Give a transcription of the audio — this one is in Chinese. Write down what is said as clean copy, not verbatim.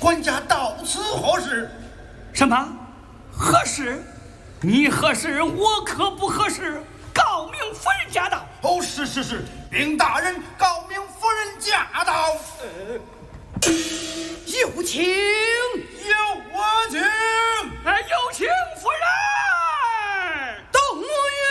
管家到此何事？ 什么？何事？你何事？我可不合适。告明夫人驾到。 哦，是，禀大人，告明夫人驾到。 有请。